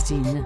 Christine.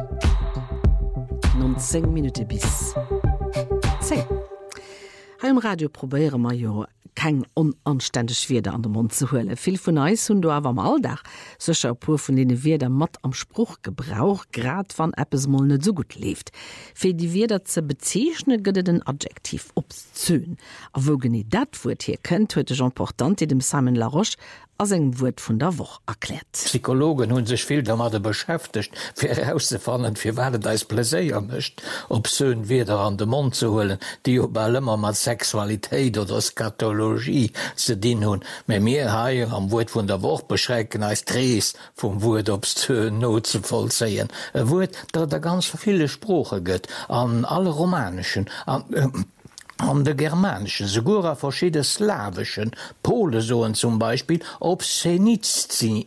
19 Minuten bis 10. Heim Radio probiere ma jo kein unanständig Weder an den Mund zu holen. Viel von uns und du aber am Alltag sicher ein paar von denen Weder matt am Spruch gebraucht, gerade wenn etwas mal nicht so gut läuft. Für die Weder zu bezeichnen, geht es ein Adjektiv obszön. Aber wo ihr das Wort hier kennt, heute Jean Portanti dem Simon Laroche als ein Wort von der Woche erklärt. Psychologen haben sich viel damit beschäftigt, für herauszufinden, für was das Pläsier möchte, obszön Weder an den Mund zu holen, die aber immer mit Sexualität oder Skatologie zu dienen haben. Mit mir hier am Wort von der Woche beschränken als Drehs vom Wort obszön not zu vollziehen. Ein Wort, das da ganz viele Sprache gibt, an alle romanischen, an der germanischen, sogar an verschiedene slawischen, Polen so zum Beispiel, obszenitzni.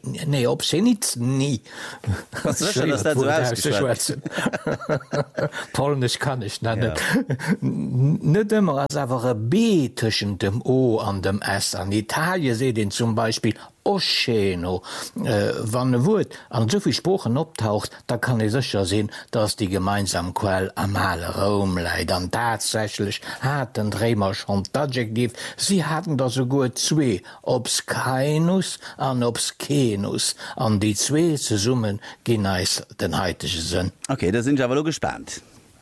Was ist das so ausgeschwätzt? Polnisch kann ich nennen. Ja. Nicht immer als einfach ein B zwischen dem O und dem S. An Italien seht ihr zum Beispiel Osceno. Wenn ein Wort an so viel Sprachen abtaucht, da kann ich sicher sehen, dass die gemeinsame Quelle am Raum leidet. Und tatsächlich hatten Dremer schon das Adjektiv, sie hatten da sogar zwei, obscenus und obscenus. Und die zwei zusammen gehen als den heutigen Sinn. Okay, da sind wir aber nur gespannt.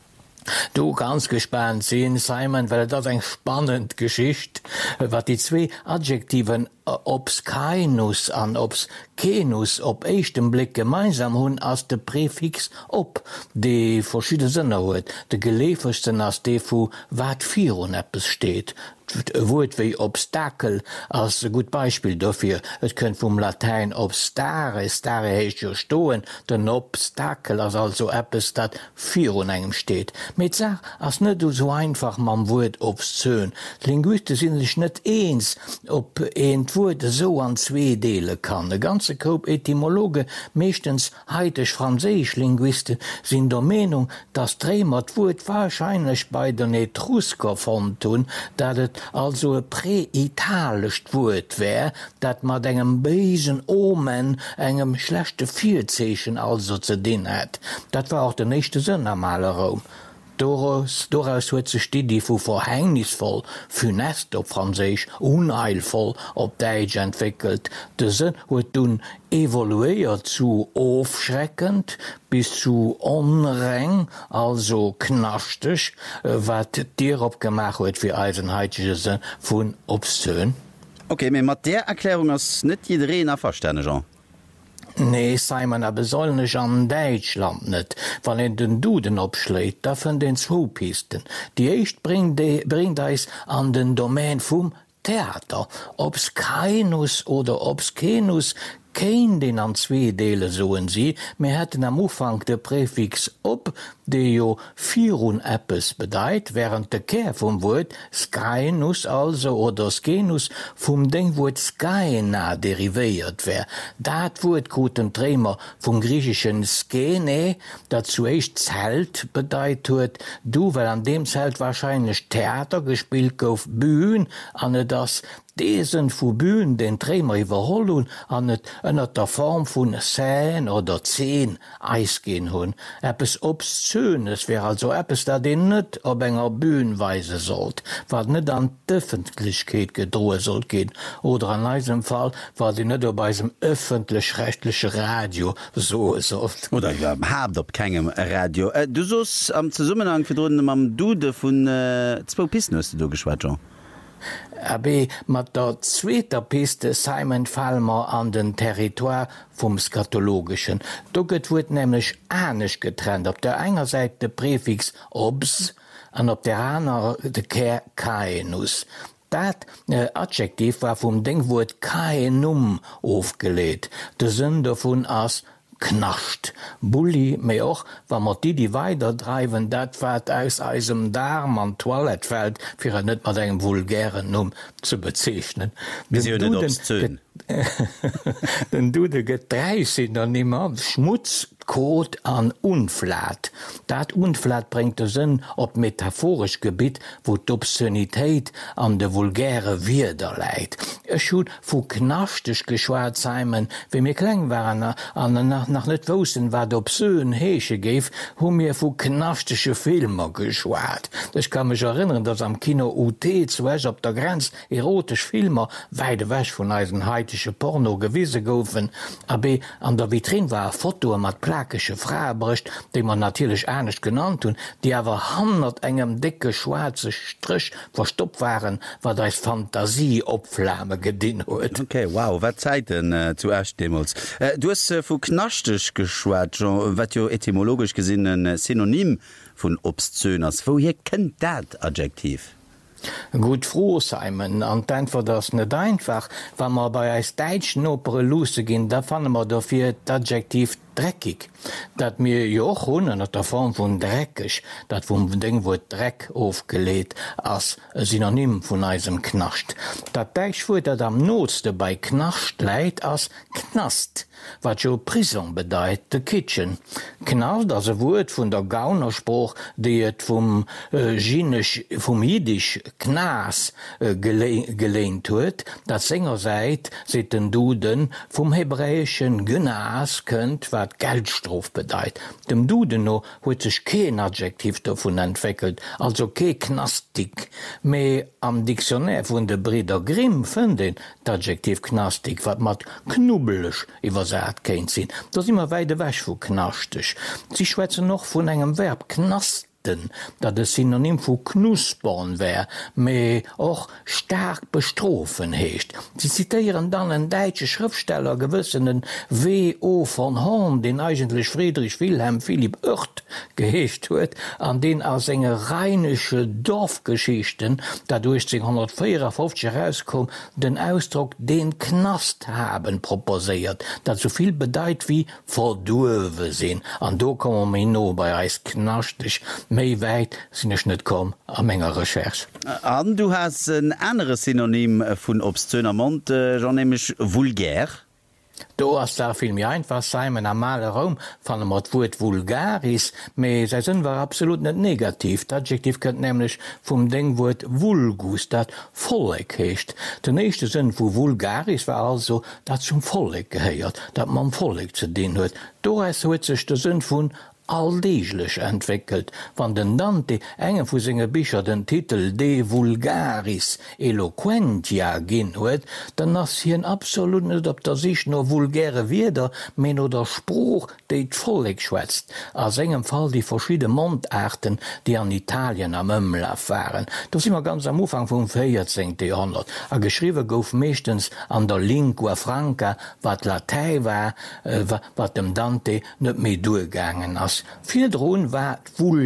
Du kannst gespannt sein, Simon, weil das eine spannende Geschichte, was die zwei Adjektiven obscenus und obscenus auf ersten Blick gemeinsam haben als der Präfix ob, die verschiedene Sinne hat. Der gelefertsten als der, wo wat vier und etwas steht. Ein Wort wie Obstakel als ein gutes Beispiel dafür. Es könnte vom Latein obstare, stare heißt ja stehen, den Obstakel als also etwas, das vier und einem steht. Mit Sach, als nicht so einfach mit dem Wort obszön. Linguisten sind sich nicht eins, ob ein Wort so an zwei Teile kann. Der ganze Gruppe Etymologen, meistens heitisch-französisch Linguisten, sind der Meinung, dass Dremer das Wort wahrscheinlich bei den Etrusker gefunden, dass es also ein präitalisch Wort wäre, dass man engem bösen Omen, engem schlechten Vielzeichen also zu dienen hat. Das war auch der nächste Sinn am Raum. Daraus hat sich die Idee von verhängnisvoll, funest auf Französisch, unheilvoll auf Deutsch entwickelt. Der Sinn wird dann evoluiert zu aufschreckend bis zu unreng, also knastig, was dir abgemacht wird für eisenheitliche Sinn von obszön. Okay, mit der Erklärung ist nicht jeder verstanden, Jean. Nee, Simon, aber soll nicht an Deutschland nicht. Wenn er den Duden abschlägt, da von den zwei Pisten. Die erste bringt es an den Domain vom Theater. Obscenus oder obscenus, kein den an zwei Teile soen sie. Wir hatten am Anfang der Präfix ob, der jo vier und etwas bedeutet, während der Kehr vom Wort skenus also oder skenus vom Denkwort skena deriviert wär. Dat Wort guten Trämer vom griechischen skene, das zuerst Zelt bedeutet wird, weil an dem Zelt wahrscheinlich Theater gespielt gouf, Bühnen, an das Desen vu Bühnen den Trämer überholen an net ënner der Form vun Säen oder 10 eisgehen hunn. Eppes obszönes wär also eppes, dat den net op enger Bühnenweise sollt, wat net an d'Öffentlichkeit gedrohe sollt gehen, oder an eisem Fall war die net op eisem öffentlich-rechtliche Radio so sollt. Oder habt op kegem Radio. Du sos am Zusammenhang verdroden am Dude vun 2 Pisten hast du geschwat, Jean. Aber mit der zweiten Piste Simon Falmer an den Territoire vom Skatologischen. Dort wird nämlich ähnlich getrennt. Auf der einen Seite der Präfix obs und auf der anderen der Kehr kaenus. Das Adjektiv war vom Denkwort kaenum aufgelegt. Der Sinn davon als knascht. Bulli, mir auch, wenn man die weiterdreiben, das wird aus einem Darm an Toilette fällt, für nicht mit einem vulgären Numm zu bezeichnen. den Dude gëtt 3 Synonymer Schmutz, Kot an Unflat. Dat Unflat bringt de Sinn op metaphorisch Gebiet, wo d'Obszönitéit an de vulgäre Wider leit. E schut vu knachtech geschwaartzeimen, wie mir kleng waren an nach net wossen wat d'Obszön heeche géif, ho mir vu knachtesche Filmer geschwaart. Ich kann mich erinnern, dass am Kino UT zuerst op der Grenz erotisch Filmer weide wäch vun eisen heitische Porno gewisse goufen, aber an der Vitrin war ein Foto mat plakische Frauenbrüst, die man natürlich ernst genannt hun, die aber 100 engem dicke schwarze Strich verstoppt waren, wat als Fantasie opflamme gedient huet. Okay, wow, wat Zeiten zuerst demmals. Du hast vu knachtech geschwat, wat jo etymologisch gesinn ein Synonym vun Obszöners. Woher kennt dat Adjektiv? Gut Frohseimen an d'Antwer dats net einfach, wann man bei eis Deitschen opere Luse ginn, da fanne man dofir d'Adjektiv dreckig. Dat mir joch hunnen at der Form vun dreckig, dat vum Ding wo Dreck aufgeleet ass Synonym vun eisem knascht. Dat Deich wo dat am notste bei knascht leit ass knast, wat jo Prison bedeit, de Kitchen. Knast as e Wut vun der Gaunerspruch, die et vum Jiddisch Knas gelehnt huet, dat Sänger seit se den Duden vum hebräischen Gnas kënnt, wat Geldstrof bedeit. Dem Duden no huet sech kein Adjektiv davon entwickelt, also ke knastig. Me am Diktionär vun de Brider Grimm fënden d'Adjektiv knastig, wat mat knubbelech iwwersät kéint sinn. Das immer weide wäch vu knachtech. Sie schwätzen noch vun engem Verb knast, dat es Synonym vu knuspern wär, me och stark bestrofen heescht. Sie zitieren dann en deitsche Schriftsteller gewissenen W.O. von Horn, den eigentlich Friedrich Wilhelm Philipp Oert geheescht huet, an den als enge rheinische Dorfgeschichten, dat 1854 herauskom, den Ausdruck den Knast haben proposiert, dat soviel bedeit wie verdurwe sinn. An do kommen wir no bei eis knastig, méi weit sinn ech net kom a méger Recherch. An du hast ein anderes Synonym vun obszöner Mond, nämlich vulgär. Do ass da film einfach seimen normale Raum van mat Wut vulgaris, méi se sinn war absolut net negativ. D'Adjektiv kënnt nämlich vum Dingwurt vulgus, dat Folleg heescht. De nächste Sinn vu vulgaris war also dat zum Folleg geheiert, dat man Folleg ze dien huet. Do huet sech de Sinn vun alldeeglech entwickelt, wann den Dante enge vu senge Bicher den Titel De Vulgaris Eloquentia ginn huet, dann ass hien absolut net op der sich no vulgäre Wider men oder Spruch déi d'Folleg schwätzt, as engem Fall die verschiedene Mondarten, die an Italien am Ëmlaf waren. Das immer ganz am Ufang vum 14. Jahrhundert. A geschriwe gouf mechtens an der Lingua Franca, wat Latei war, wat dem Dante net méi duegangen ass. Vierdroen war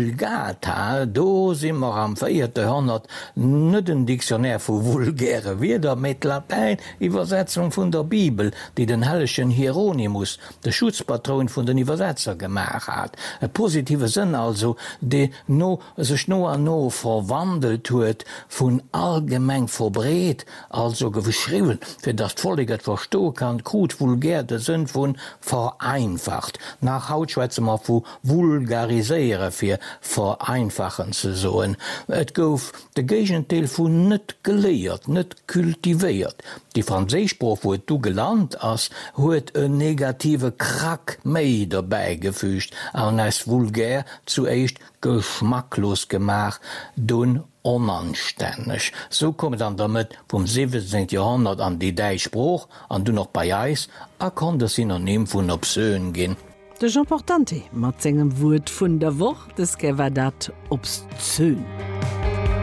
Vulgata, do simmer am 4. Jahrhundert net den Diktionär vu vulgäre Wider met Latein Übersetzung vun der Bibel, die den helleschen Hieronymus, de Schutzpatron vun den Übersetzer gemach hat. E positive Sinn also, de sech no an no verwandelt huet, vun allgemeng verbreet, also geschriwen, fir dat Folliget versto kann, krut vulgär de Sinn vun vereinfacht. Nach Hautschwätzemer vu vulgariseiere fir vereinfachen ze soen. Et gouf de Gegentdeel vun net geleiert, net kultivéiert. Die Franzésischsproch huet du gelernt ass huet e negative Krack méi dabei gefügt, an als vulgär zuéischt geschmacklos gemach, dun onanstännech. So kommet an damit vum 17. Jahrhundert an die Deichspruch, an du noch bei Eis, kann das Synonym vun obszön ginn. De Jean Portante mat engem Wut vun der Woch des gewer dat obszön.